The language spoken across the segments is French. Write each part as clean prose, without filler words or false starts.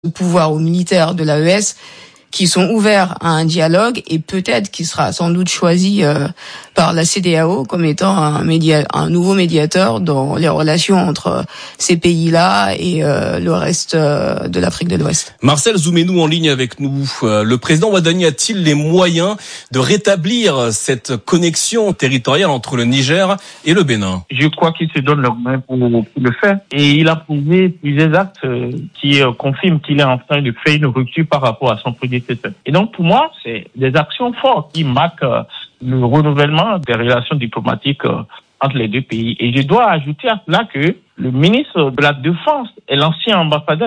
pouvoir aux militaires de l'AES qui sont ouverts à un dialogue et peut-être qui sera sans doute choisi par la CEDEAO comme étant un nouveau médiateur dans les relations entre ces pays-là et le reste de l'Afrique de l'Ouest. Marcel, zoomez-nous en ligne avec nous. Le président Ouadani a-t-il les moyens de rétablir cette connexion territoriale entre le Niger et le Bénin? Je crois qu'il se donne les moyens pour le faire. Et il a posé plusieurs actes qui confirment qu'il est en train de faire une rupture par rapport à son prédécesseur. Et donc, pour moi, c'est des actions fortes qui marquent le renouvellement des relations diplomatiques entre les deux pays. Et je dois ajouter à cela que le ministre de la Défense est l'ancien ambassadeur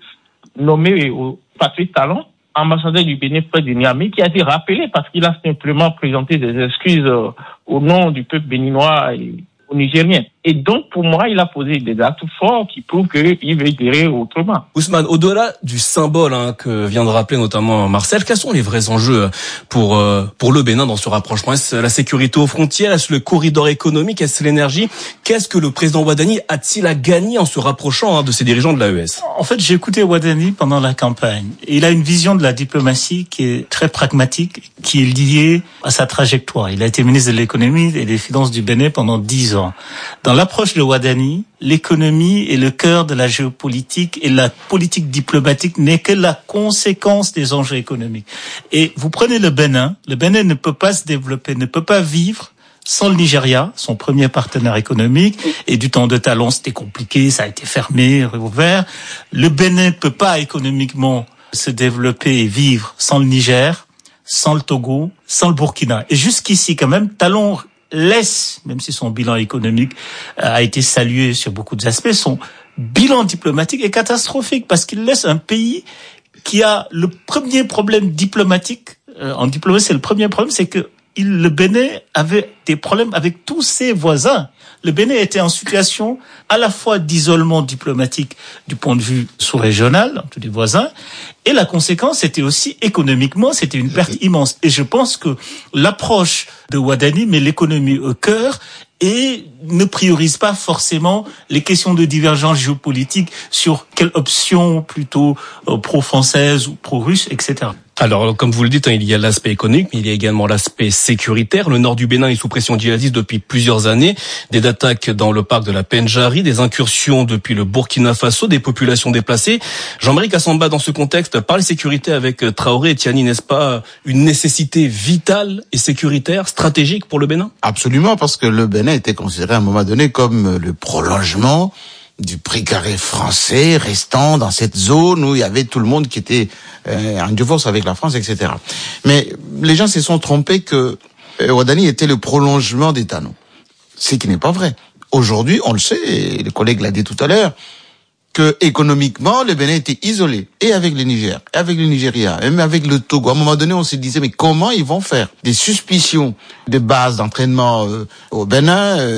nommé Patrick Talon, ambassadeur du Bénin près de Niamey, qui a été rappelé parce qu'il a simplement présenté des excuses au nom du peuple béninois et aux Nigériens. Et donc, pour moi, il a posé des actes forts qui prouvent qu'il veut gérer autrement. Ousmane, au-delà du symbole que vient de rappeler notamment Marcel, quels sont les vrais enjeux pour le Bénin dans ce rapprochement? Est-ce la sécurité aux frontières? Est-ce le corridor économique? Est-ce l'énergie? Qu'est-ce que le président Ouadani a-t-il à gagner en se rapprochant de ces dirigeants de l'AES? En fait, j'ai écouté Ouadani pendant la campagne. Et il a une vision de la diplomatie qui est très pragmatique, qui est liée à sa trajectoire. Il a été ministre de l'économie et des finances du Bénin pendant 10 ans. Dans l'approche de Ouadani, l'économie est le cœur de la géopolitique et la politique diplomatique n'est que la conséquence des enjeux économiques. Et vous prenez le Bénin ne peut pas se développer, ne peut pas vivre sans le Nigeria, son premier partenaire économique. Et du temps de Talon, c'était compliqué, ça a été fermé, réouvert. Le Bénin ne peut pas économiquement se développer et vivre sans le Niger, sans le Togo, sans le Burkina. Et jusqu'ici, quand même, Talon laisse, même si son bilan économique a été salué sur beaucoup d'aspects, son bilan diplomatique est catastrophique parce qu'il laisse un pays qui a le premier problème diplomatique. En diplomatie, c'est le premier problème, c'est que le Bénin avait des problèmes avec tous ses voisins. Le Bénin était en situation à la fois d'isolement diplomatique du point de vue sous-régional, tous les voisins, et la conséquence, c'était aussi économiquement, c'était une perte immense. Et je pense que l'approche de Ouadani met l'économie au cœur et ne priorise pas forcément les questions de divergence géopolitique sur quelle option plutôt pro-française ou pro-russe, etc. Alors, comme vous le dites, il y a l'aspect économique, mais il y a également l'aspect sécuritaire. Le nord du Bénin est sous pression djihadiste depuis plusieurs années. Des attaques dans le parc de la Pendjari, des incursions depuis le Burkina Faso, des populations déplacées. Jean-Marie Kassamba, dans ce contexte, parler sécurité avec Traoré et Tiani, n'est-ce pas une nécessité vitale et sécuritaire, stratégique pour le Bénin? Absolument, parce que le Bénin était considéré à un moment donné comme le prolongement du précaré français restant dans cette zone où il y avait tout le monde qui était en divorce avec la France, etc. Mais les gens se sont trompés que Ouadani était le prolongement des Talons. Ce qui n'est pas vrai. Aujourd'hui, on le sait, et le collègue l'a dit tout à l'heure, que économiquement, le Bénin était isolé, et avec le Niger, et avec le Nigeria, et même avec le Togo. À un moment donné, on se disait, mais comment ils vont faire? Des suspicions de bases d'entraînement au Bénin,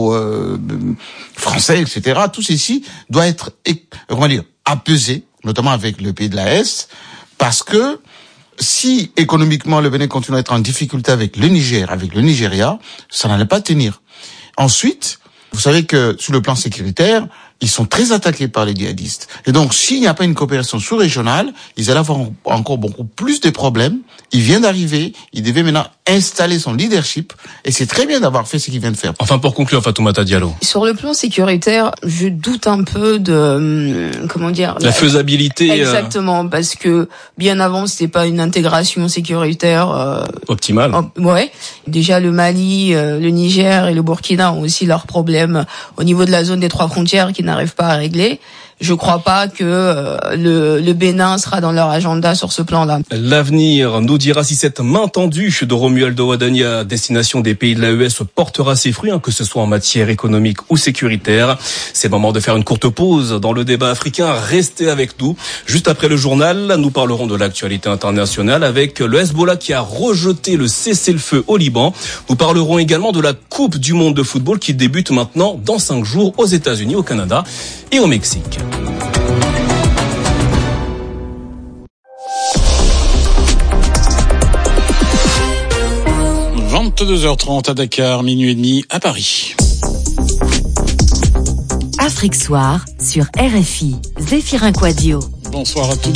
français, etc. Tout ceci doit être, apaisé, notamment avec le pays de l'AES, parce que si économiquement le Bénin continue à être en difficulté avec le Niger, avec le Nigeria, ça n'allait pas tenir. Ensuite, vous savez que sur le plan sécuritaire, ils sont très attaqués par les djihadistes. Et donc, s'il n'y a pas une coopération sous-régionale, ils allaient avoir encore beaucoup plus de problèmes. Il vient d'arriver, il devait maintenant installer son leadership, et c'est très bien d'avoir fait ce qu'il vient de faire. Enfin, pour conclure, Fatoumata Diallo. Sur le plan sécuritaire, je doute un peu de, la faisabilité. Exactement, parce que bien avant, c'était pas une intégration sécuritaire optimale. Ouais. Déjà, le Mali, le Niger et le Burkina ont aussi leurs problèmes au niveau de la zone des 3 frontières qui n'arrivent pas à régler. Je crois pas que le Bénin sera dans leur agenda sur ce plan-là. L'avenir nous dira si cette main tendue de Romualdo Ouadani à destination des pays de l'AES portera ses fruits, que ce soit en matière économique ou sécuritaire. C'est le moment de faire une courte pause dans le débat africain. Restez avec nous. Juste après le journal, nous parlerons de l'actualité internationale avec le Hezbollah qui a rejeté le cessez-le-feu au Liban. Nous parlerons également de la Coupe du monde de football qui débute maintenant dans 5 jours aux États-Unis, au Canada et au Mexique. 22h30 à Dakar, minuit et demi à Paris. Afrique Soir sur RFI. Zéphirin Quadio. Bonsoir à tous.